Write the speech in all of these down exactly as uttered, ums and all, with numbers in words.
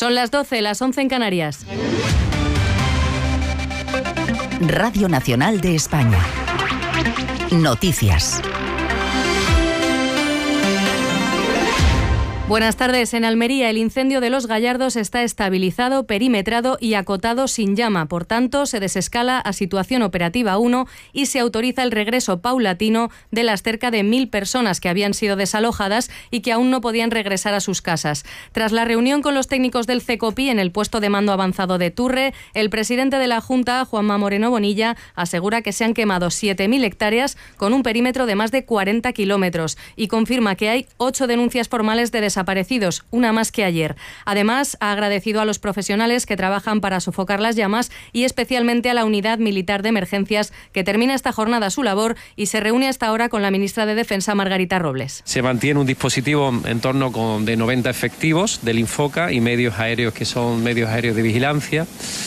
Son las doce, las once en Canarias. Radio Nacional de España. Noticias. Buenas tardes. En Almería, el incendio de Los Gallardos está estabilizado, perimetrado y acotado sin llama. Por tanto, se desescala a situación operativa uno y se autoriza el regreso paulatino de las cerca de mil personas que habían sido desalojadas y que aún no podían regresar a sus casas. Tras la reunión con los técnicos del CECOPI en el puesto de mando avanzado de Turre, el presidente de la Junta, Juanma Moreno Bonilla, asegura que se han quemado siete mil hectáreas con un perímetro de más de cuarenta kilómetros y confirma que hay ocho denuncias formales de desaparición desaparecidos, una más que ayer. Además, ha agradecido a los profesionales que trabajan para sofocar las llamas y especialmente a la Unidad Militar de Emergencias, que termina esta jornada su labor y se reúne hasta ahora con la ministra de Defensa, Margarita Robles. Se mantiene un dispositivo en torno con, de noventa efectivos del Infoca y medios aéreos que son medios aéreos de vigilancia.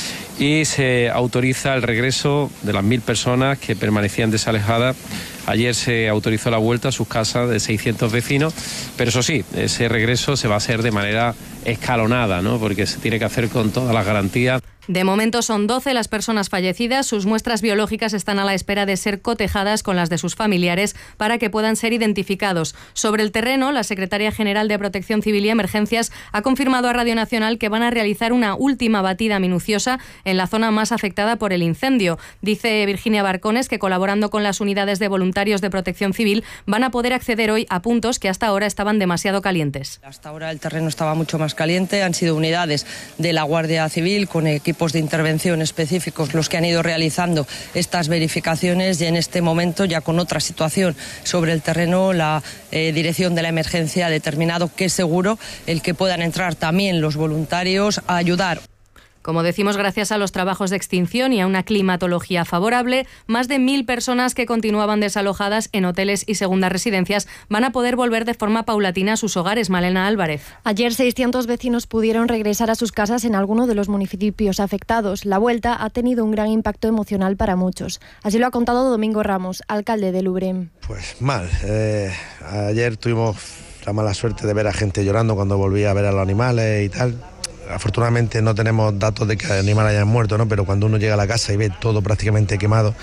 Y se autoriza el regreso de las mil personas que permanecían desalojadas. Ayer se autorizó la vuelta a sus casas de seiscientos vecinos, pero eso sí, ese regreso se va a hacer de manera escalonada, ¿no? Porque se tiene que hacer con todas las garantías. De momento son doce las personas fallecidas. Sus muestras biológicas están a la espera de ser cotejadas con las de sus familiares para que puedan ser identificados. Sobre el terreno, la secretaria general de Protección Civil y Emergencias ha confirmado a Radio Nacional que van a realizar una última batida minuciosa en la zona más afectada por el incendio. Dice Virginia Barcones que, colaborando con las unidades de voluntarios de Protección Civil, van a poder acceder hoy a puntos que hasta ahora estaban demasiado calientes. Hasta ahora el terreno estaba mucho más caliente. Han sido unidades de la Guardia Civil con equipos de intervención específicos los que han ido realizando estas verificaciones, y en este momento, ya con otra situación sobre el terreno, la eh, dirección de la emergencia ha determinado que es seguro el que puedan entrar también los voluntarios a ayudar. Como decimos, gracias a los trabajos de extinción y a una climatología favorable, más de mil personas que continuaban desalojadas en hoteles y segundas residencias van a poder volver de forma paulatina a sus hogares. Malena Álvarez. Ayer seiscientos vecinos pudieron regresar a sus casas en alguno de los municipios afectados. La vuelta ha tenido un gran impacto emocional para muchos. Así lo ha contado Domingo Ramos, alcalde de Lubrem. Pues mal. Eh, ayer tuvimos la mala suerte de ver a gente llorando cuando volvía a ver a los animales y tal. Afortunadamente no tenemos datos de que animales hayan muerto, ¿no? Pero cuando uno llega a la casa y ve todo prácticamente quemado,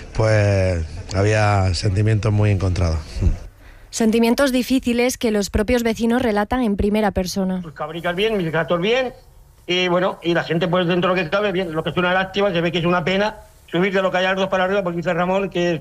pues había sentimientos muy encontrados. Sentimientos difíciles que los propios vecinos relatan en primera persona. Pues cabricas bien, mis gatos bien, y bueno, y la gente pues dentro de lo que cabe bien. Lo que es una lástima, se ve que es una pena subir de los Gallardos para arriba, porque dice Ramón que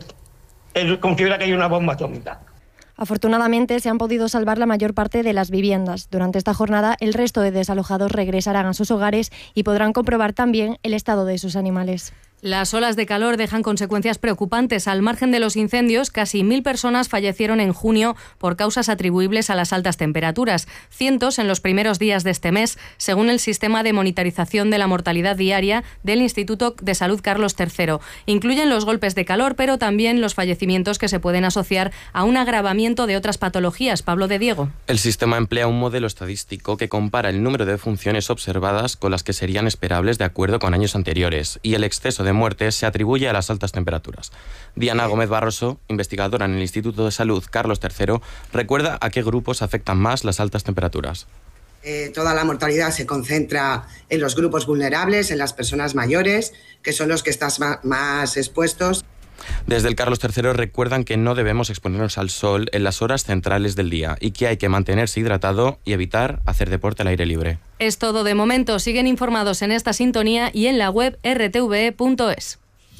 él considera que hay una bomba atómica. Afortunadamente se han podido salvar la mayor parte de las viviendas. Durante esta jornada, el resto de desalojados regresarán a sus hogares y podrán comprobar también el estado de sus animales. Las olas de calor dejan consecuencias preocupantes. Al margen de los incendios, casi mil personas fallecieron en junio por causas atribuibles a las altas temperaturas. Cientos en los primeros días de este mes, según el sistema de monitorización de la mortalidad diaria del Instituto de Salud Carlos tercero. Incluyen los golpes de calor, pero también los fallecimientos que se pueden asociar a un agravamiento de otras patologías. Pablo de Diego. El sistema emplea un modelo estadístico que compara el número de defunciones observadas con las que serían esperables de acuerdo con años anteriores, y el exceso de muertes se atribuye a las altas temperaturas. Diana Gómez Barroso, investigadora en el Instituto de Salud Carlos tercero, recuerda a qué grupos afectan más las altas temperaturas. Eh, toda la mortalidad se concentra en los grupos vulnerables, en las personas mayores, que son los que están más expuestos. Desde el Carlos tercero recuerdan que no debemos exponernos al sol en las horas centrales del día y que hay que mantenerse hidratado y evitar hacer deporte al aire libre. Es todo de momento. Siguen informados en esta sintonía y en la web erre te ve e punto es.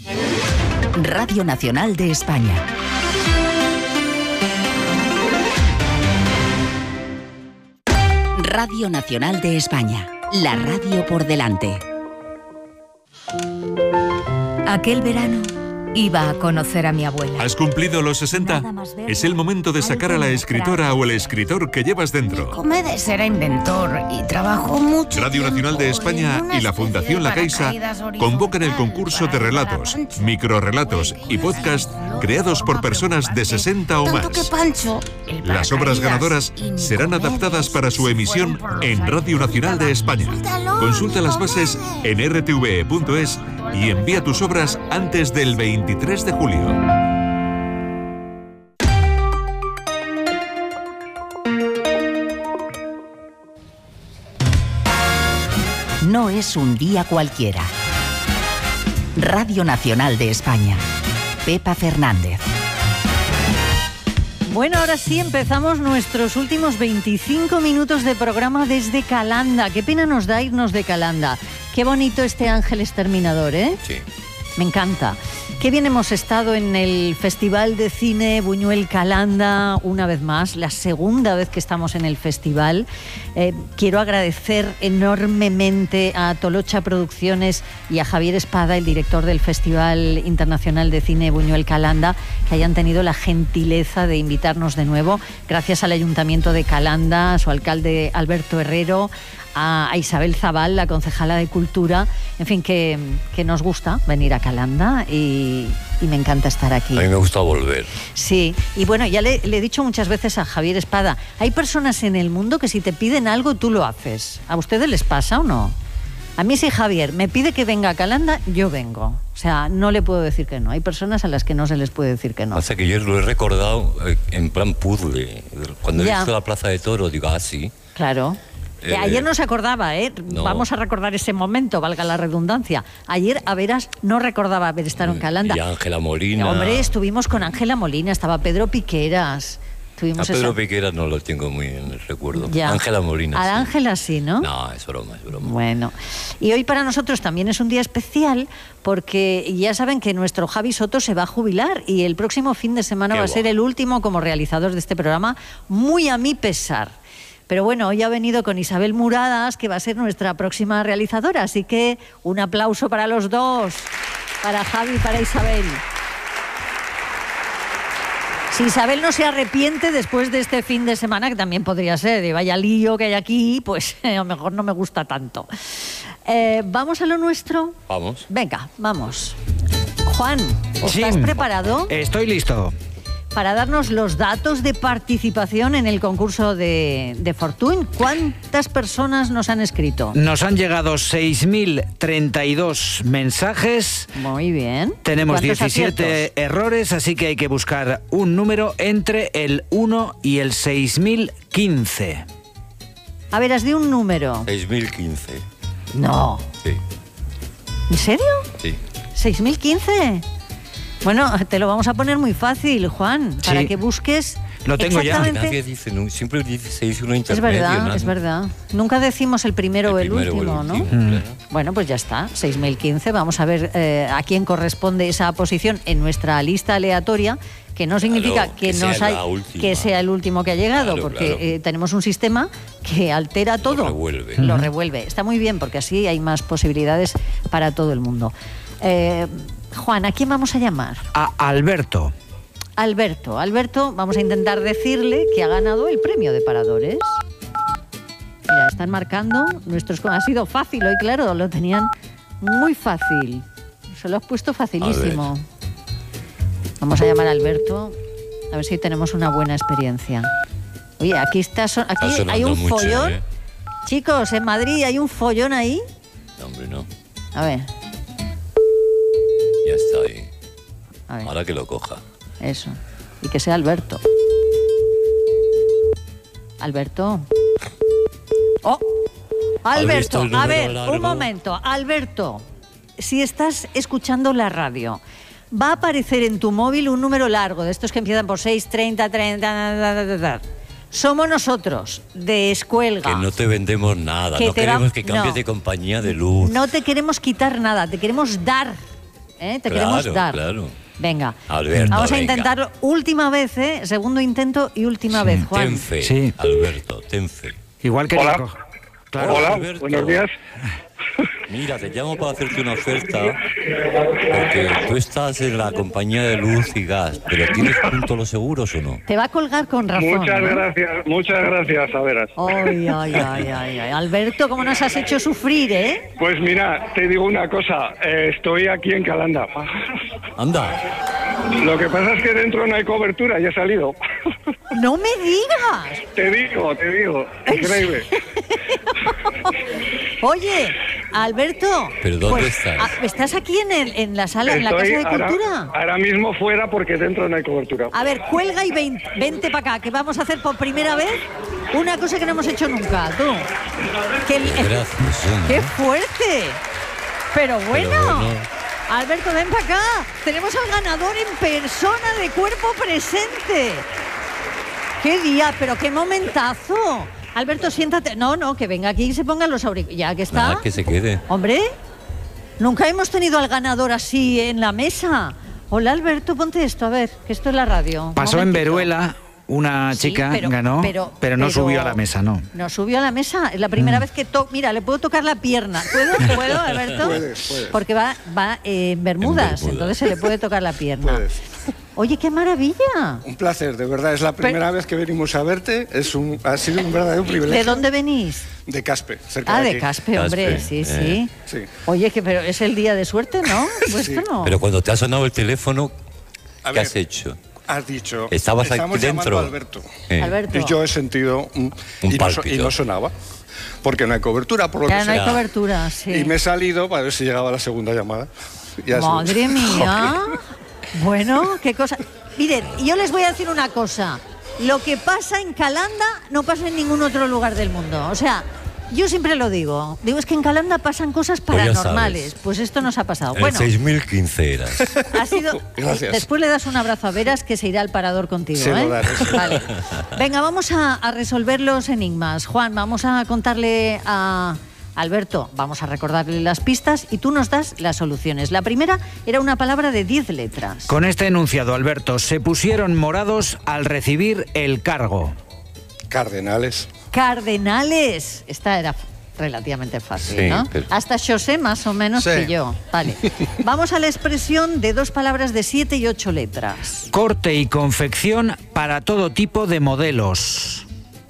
Radio Nacional de España. Radio Nacional de España. La radio por delante. Aquel verano iba a conocer a mi abuela. ¿Has cumplido los sesenta? Es el momento de sacar a la escritora o el escritor que llevas dentro. Comedes era inventor y trabajó mucho. Radio Nacional de España y la Fundación La Caixa convocan el concurso de relatos, microrrelatos y podcast creados por personas de sesenta o más. Las obras ganadoras serán adaptadas para su emisión en Radio Nacional de España. Consulta las bases en erre te ve e punto es y envía tus obras antes del veintitrés de julio. no es un día cualquiera. Radio Nacional de España. Pepa Fernández. Bueno, ahora sí empezamos nuestros últimos veinticinco minutos de programa desde Calanda. Qué pena nos da irnos de Calanda. Qué bonito este ángel exterminador, ¿eh? Sí. Me encanta. Qué bien hemos estado en el Festival de Cine Buñuel Calanda, una vez más, la segunda vez que estamos en el festival. Eh, quiero agradecer enormemente a Tolocha Producciones y a Javier Espada, el director del Festival Internacional de Cine Buñuel Calanda, que hayan tenido la gentileza de invitarnos de nuevo. Gracias al Ayuntamiento de Calanda, a su alcalde Alberto Herrero, a Isabel Zabal, la concejala de Cultura, en fin, que, que nos gusta venir a Calanda y, y me encanta estar aquí. A mí me gusta volver. Sí, y bueno, ya le, le he dicho muchas veces a Javier Espada, hay personas en el mundo que si te piden algo, tú lo haces. ¿A ustedes les pasa o no? A mí si Javier me pide que venga a Calanda, yo vengo. O sea, no le puedo decir que no. Hay personas a las que no se les puede decir que no. Pasa que yo lo he recordado en plan puzzle. Cuando Ya. he visto la Plaza de Toros, digo, ah, sí. Claro. Eh, Ayer no se acordaba, ¿eh? no. Vamos a recordar ese momento, valga la redundancia. Ayer, a veras, no recordaba haber estado en Calanda. Y Ángela Molina. Hombre, estuvimos con Ángela Molina, estaba Pedro Piqueras. A Tuvimos Pedro esa... Piqueras no lo tengo muy en el recuerdo. Ya. Ángela Molina. A sí. Ángela sí, ¿no? No, es broma, es broma. Bueno, y hoy para nosotros también es un día especial porque ya saben que nuestro Javi Soto se va a jubilar y el próximo fin de semana Qué va a guay. ser el último como realizador de este programa, muy a mi pesar. Pero bueno, hoy ha venido con Isabel Muradas, que va a ser nuestra próxima realizadora, así que un aplauso para los dos, para Javi y para Isabel. Si Isabel no se arrepiente después de este fin de semana, que también podría ser, de vaya lío que hay aquí, pues a lo mejor no me gusta tanto. Eh, ¿Vamos a lo nuestro? Vamos. Venga, vamos. Juan, Sí. ¿estás preparado Estoy listo. para darnos los datos de participación en el concurso de, de Fortuny? ¿Cuántas personas nos han escrito? Nos han llegado seis mil treinta y dos mensajes. Muy bien. Tenemos ¿Cuántos diecisiete aciertos? errores, así que hay que buscar un número entre el uno y el seis mil quince. A ver, has de un número. seis mil quince. No. Sí, ¿En serio? sí. ¿seis mil quince? Bueno, te lo vamos a poner muy fácil, Juan, para Sí. que busques Lo tengo ya. exactamente... Nadie dice, nu- siempre dice, se dice uno Es intermedio. verdad, ¿no? es verdad. Nunca decimos el primero o el, primero o el último, ¿no? último, claro. Bueno, pues ya está, seis mil quince. Vamos a ver eh, a quién corresponde esa posición en nuestra lista aleatoria, que no significa Claro, que, que sea nos la hay- última. que sea el último que ha llegado, Claro, porque claro. eh, tenemos un sistema que altera todo. revuelve. Lo revuelve. Está muy bien, porque así hay más posibilidades para todo el mundo. Eh, Juan, ¿a quién vamos a llamar? A Alberto. Alberto. Alberto, vamos a intentar decirle que ha ganado el premio de Paradores. Mira, están marcando nuestros... Ha sido fácil hoy, claro, lo tenían muy fácil. Se lo has puesto facilísimo. Vamos a llamar a Alberto, a ver si tenemos una buena experiencia. Oye, aquí está, so- aquí Está sonando hay un mucho, follón. ¿eh? Chicos, en Madrid hay un follón ahí. No, hombre, no. A ver, Ya está ahí. a ver, Ahora que lo coja. eso. Y que sea Alberto. Alberto. ¡Oh! Alberto, el a número ver, largo? un momento. Alberto, si estás escuchando la radio, va a aparecer en tu móvil un número largo, de estos que empiezan por seis, treinta, treinta... da, da, da, da. Somos nosotros, de Escuelga. Que no te vendemos nada. Que No te queremos va- que cambies no. de compañía de luz. No te queremos quitar nada, te queremos dar. ¿eh? Te Claro, queremos dar. claro. Venga, Alberto, vamos a venga. intentarlo última vez, ¿eh? Segundo intento y última vez, Juan. Ten fe, Sí. Alberto, ten fe. Igual que Hola. Nico. Claro. Hola, Alberto. buenos días. Mira, te llamo para hacerte una oferta porque tú estás en la compañía de luz y gas, pero ¿tienes punto los seguros o no? Te va a colgar con razón. Muchas ¿no? gracias, muchas gracias, a veras. Ay, ay, ay, ay, ay. Alberto, ¿cómo nos has hecho sufrir, eh? Pues mira, te digo una cosa, eh, estoy aquí en Calanda. Anda, Lo que pasa es que dentro no hay cobertura, ya he salido. ¡No me digas! Te digo, te digo, increíble. Oye, Alberto. ¿pero dónde pues, estás? ah, ¿estás aquí en, el, en la sala, en la Estoy Casa de ahora- Cultura? Ahora, mismo fuera porque dentro no hay cobertura. A ver, cuelga y ven, vente para acá, que vamos a hacer por primera vez Una cosa que no hemos hecho nunca, tú. ¡Qué, ¡Qué fuerte! Pero bueno. Pero bueno. Alberto, ven para acá. Tenemos al ganador en persona, de cuerpo presente. ¡Qué día! ¡Pero qué momentazo! Alberto, siéntate. No, no, que venga aquí y se pongan los auriculares. Ya que está. Nada, que se quede. Hombre, nunca hemos tenido al ganador así en la mesa. Hola, Alberto, ponte esto, a ver, que esto es la radio. Pasó en Veruela. Una chica sí, pero, ganó, pero, pero no pero, subió a la mesa, ¿no? No subió a la mesa. Es la primera mm. vez que toco. Mira, le puedo tocar la pierna. ¿Puedo, ¿Puedo Alberto? Puedes, puedes. Porque va, va eh, en, Bermudas, en Bermudas, entonces se le puede tocar la pierna. Puedes. Oye, qué maravilla. Un placer, de verdad. Es la primera pero, vez que venimos a verte. Es un, ha sido un verdadero privilegio. ¿De dónde venís? De Caspe, cerca ah, de de aquí. Caspe, hombre, Caspe, sí, eh. sí, sí. Oye, que pero es el día de suerte, ¿no? Sí. No. Pero cuando te ha sonado el teléfono, a ¿qué ver, has hecho? Has dicho, estabas estamos aquí dentro. A Alberto. Eh. Alberto. Y yo he sentido un, un y, no, y no sonaba, porque no hay cobertura, por lo ya que no sea. hay cobertura, sí. Y me he salido para ver si llegaba la segunda llamada. Y Madre mía. Bueno, qué cosa. Miren, yo les voy a decir una cosa. Lo que pasa en Calanda no pasa en ningún otro lugar del mundo. O sea, yo siempre lo digo. Digo, es que en Calanda pasan cosas paranormales. Pues, pues esto nos ha pasado. En bueno, seis mil quince eras. Ha sido. Gracias. Después le das un abrazo a Veras, que se irá al parador contigo. Sí, ¿eh? lo daré. Vale. Venga, vamos a, a resolver los enigmas. Juan, vamos a contarle a Alberto, vamos a recordarle las pistas y tú nos das las soluciones. La primera era una palabra de diez letras. Con este enunciado, Alberto, se pusieron morados al recibir el cargo. Cardenales. Cardenales. Esta era relativamente fácil, sí, ¿no? Pero... Hasta José más o menos sí. que yo. Vale. Vamos a la expresión de dos palabras de siete y ocho letras. Corte y confección para todo tipo de modelos.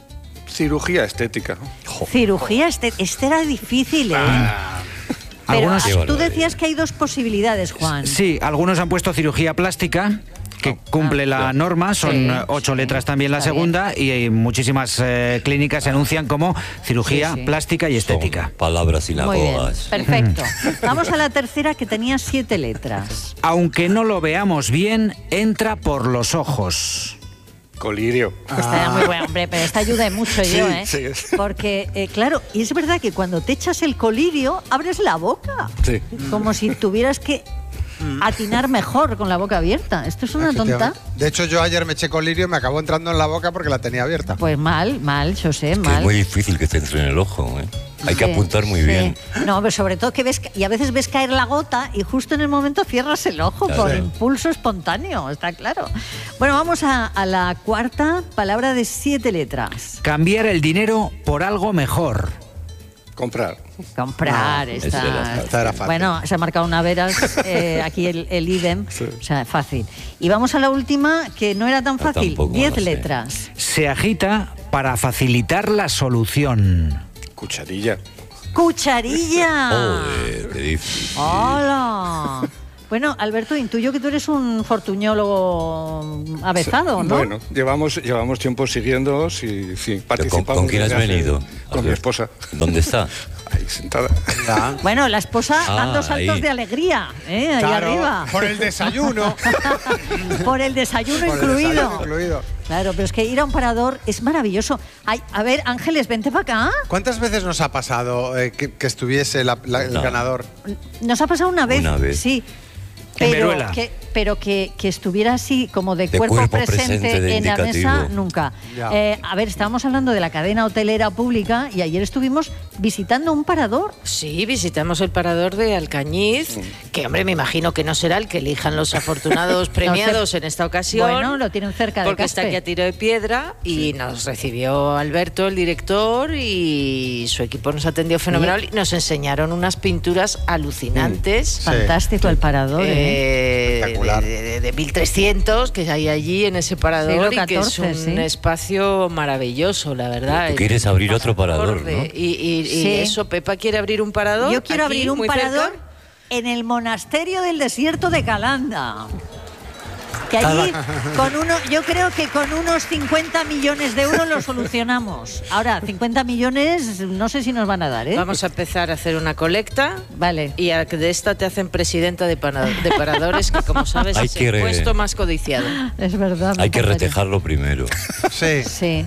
Cirugía estética. Cirugía estética. Este era difícil, ¿eh? Ah. Pero algunos... tú decías que hay dos posibilidades, Juan. Sí, algunos han puesto cirugía plástica, que cumple ah, la claro. norma, son sí, ocho sí, letras también la Está segunda, bien. y muchísimas eh, clínicas se anuncian como cirugía sí, sí. plástica y estética. Son palabras sinagogas. Perfecto. Vamos a la tercera, que tenía siete letras. Aunque no lo veamos bien, entra por los ojos. Colirio. Esta era muy buena, hombre, pero esta ayuda mucho sí, yo, ¿eh? Sí. Porque, eh, claro, y es verdad que cuando te echas el colirio, abres la boca. Sí. Como si tuvieras que atinar mejor con la boca abierta. Esto es una tonta. De hecho, yo ayer me eché colirio y me acabó entrando en la boca porque la tenía abierta. Pues mal, mal, José, es que mal. Es muy difícil que te entre en el ojo, ¿eh? Hay que sí, apuntar muy sí. bien. No, pero sobre todo que ves, y a veces ves caer la gota y justo en el momento cierras el ojo claro. por impulso espontáneo, está claro. Bueno, vamos a, a la cuarta palabra de siete letras. Cambiar el dinero por algo mejor. Comprar. Comprar, no, esta, era, esta era fácil. Bueno, se ha marcado una Veras, eh, aquí el, el idem, sí. o sea, fácil. Y vamos a la última, que no era tan fácil, diez letras. Se agita para facilitar la solución. Cucharilla. ¡Cucharilla! ¡Joder, qué difícil! ¡Hola! Bueno, Alberto, intuyo que tú eres un fortuñólogo avezado, ¿no? Bueno, llevamos, llevamos tiempo siguiéndoos y sí, participamos. ¿Con, ¿con quién has venido? Con mi esposa. ¿Dónde está? Ahí sentada. Ya. Bueno, la esposa ah, dando saltos ahí. de alegría, ¿eh? Ahí claro, arriba. Por el desayuno. Por el desayuno por incluido. El desayuno incluido. Claro, pero es que ir a un parador es maravilloso. Ay, a ver, Ángeles, vente para acá. ¿Cuántas veces nos ha pasado eh, que, que estuviese la, la, el no. ganador? Nos ha pasado una vez. Una vez. Sí. Pero que, pero que, que estuviera así como de, de cuerpo, cuerpo presente, presente en la mesa, nunca. Eh, a ver, estábamos hablando de la cadena hotelera pública y ayer estuvimos visitando un parador. Sí, visitamos el parador de Alcañiz, que hombre, me imagino que no será el que elijan los afortunados premiados no sé, en esta ocasión. Bueno, lo tienen cerca de porque Caspe. Está aquí a tiro de piedra y sí. nos recibió Alberto, el director, y su equipo nos atendió fenomenal. ¿Sí? Y nos enseñaron unas pinturas alucinantes. Sí. Fantástico el parador, ¿eh? Eh, de, de, de mil trescientos que hay allí en ese parador catorce, y que es un ¿sí? espacio maravilloso, la verdad. Tú quieres abrir otro parador, ¿no? Y, y, sí. y eso, Pepa quiere abrir un parador. Yo quiero aquí, abrir un parador cerca. En el monasterio del desierto de Calanda. Que allí, con uno, yo creo que con unos cincuenta millones de euros lo solucionamos. Ahora, cincuenta millones, no sé si nos van a dar, ¿eh? Vamos a empezar a hacer una colecta. Vale. Y a, de esta te hacen presidenta de, pana, de paradores, que como sabes es el re... puesto más codiciado. Es verdad. Hay que retejarlo primero. Sí. Sí.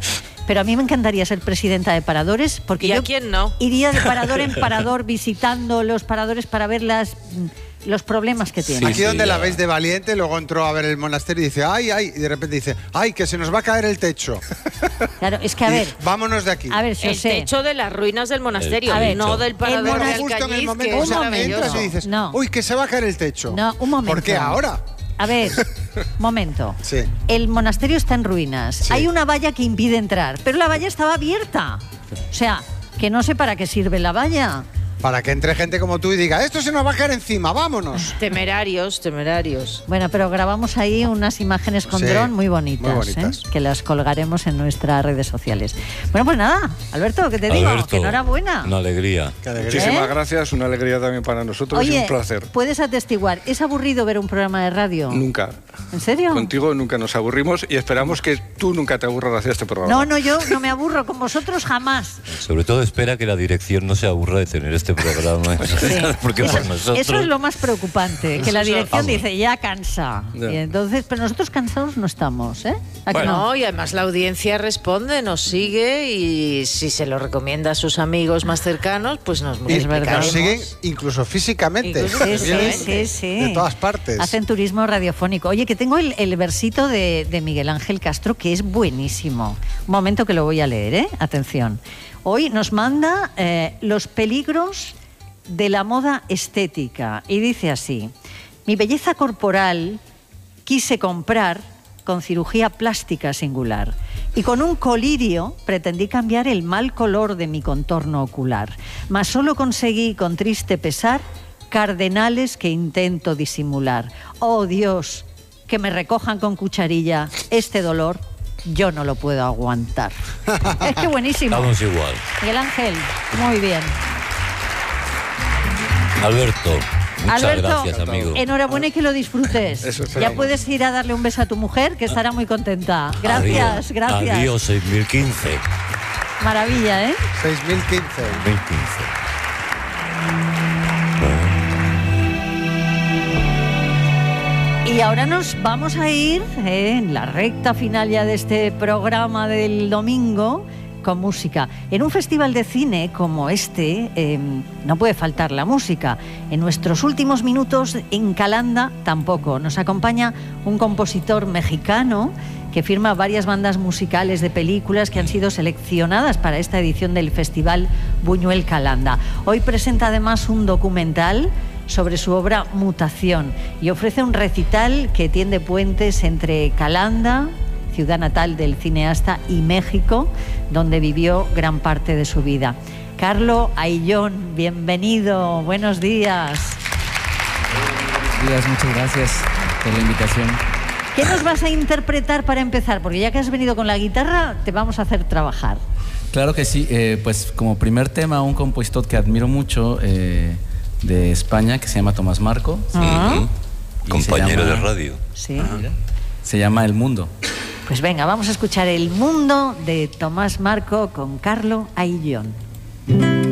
pero a mí me encantaría ser presidenta de paradores, porque ¿Y a yo quién no? iría de parador en parador visitando los paradores para ver las, los problemas que tienen. Aquí donde la veis de valiente, luego entró a ver el monasterio y dice, ay, ay, y de repente dice, ay, que se nos va a caer el techo. Claro, es que a ver, Y vámonos de aquí. a ver, El José, techo de las ruinas del monasterio, A ver, no del el parador Pero de justo en el Alcañiz, momento que o es sea, maravilloso. entras y dices, No. uy, que se va a caer el techo. no, un momento. ¿Por qué ahora? A ver, momento. Sí. El monasterio está en ruinas. Sí. Hay una valla que impide entrar, pero la valla estaba abierta. O sea, que no sé para qué sirve la valla. Para que entre gente como tú y diga, esto se nos va a caer encima, vámonos. Temerarios, temerarios. Bueno, pero grabamos ahí unas imágenes con Sí, dron muy bonitas, muy bonitas. ¿eh? Que las colgaremos en nuestras redes sociales. Bueno, pues nada, Alberto, ¿qué te digo? Alberto, Que enhorabuena. Una alegría. Muchísimas ¿Eh? gracias, una alegría también para nosotros y Oye, un placer. puedes atestiguar, ¿es aburrido ver un programa de radio? Nunca. ¿En serio? Contigo nunca nos aburrimos y esperamos que tú nunca te aburras de hacer este programa. No, no, yo no me aburro con vosotros jamás. Sobre todo espera que la dirección no se aburra de tener este programa. Porque por nosotros... Eso es lo más preocupante, que la Eso- dirección vamos. dice, ya cansa. Ya. Y entonces, pero nosotros cansados no estamos, ¿eh? ¿A que Bueno, no? y además la audiencia responde, nos sigue y si se lo recomienda a sus amigos más cercanos, pues nos Y multiplicaremos. nos siguen incluso físicamente. Incluso Sí, sí, Vienen sí, sí. De todas partes. Hacen turismo radiofónico. Oye, que tengo el, el versito de, de Miguel Ángel Castro, que es buenísimo. Un momento que lo voy a leer, ¿eh? Atención. Hoy nos manda eh, los peligros de la moda estética. Y dice así: mi belleza corporal quise comprar con cirugía plástica singular y con un colirio pretendí cambiar el mal color de mi contorno ocular, mas solo conseguí con triste pesar cardenales que intento disimular. Oh Dios, que me recojan con cucharilla este dolor, yo no lo puedo aguantar. Es que buenísimo. Estamos igual. Miguel Ángel, muy bien. Alberto, muchas Alberto, gracias, amigo. enhorabuena y que lo disfrutes. Eso esperamos. Ya puedes ir a darle un beso a tu mujer, que estará muy contenta. Gracias, Adiós. gracias. Adiós, seis mil quince. Maravilla, ¿eh? seis mil quince. seis mil quince. Y ahora nos vamos a ir eh, en la recta final ya de este programa del domingo con música. En un festival de cine como este eh, no puede faltar la música. En nuestros últimos minutos en Calanda tampoco. Nos acompaña un compositor mexicano que firma varias bandas musicales de películas que han sido seleccionadas para esta edición del Festival Buñuel Calanda. Hoy presenta además un documental sobre su obra Mutación y ofrece un recital que tiende puentes entre Calanda, ciudad natal del cineasta, y México, donde vivió gran parte de su vida. Carlo Ayllón, bienvenido, buenos días. Buenos días, muchas gracias por la invitación. ¿Qué nos vas a interpretar para empezar? Porque ya que has venido con la guitarra, te vamos a hacer trabajar. Claro que sí, eh, pues como primer tema, un compositor que admiro mucho eh, de España, que se llama Tomás Marco. Ah. Y Compañero se llama- de radio. Sí. Se llama El Mundo. Pues venga, vamos a escuchar El Mundo de Tomás Marco con Carlo Ayllón.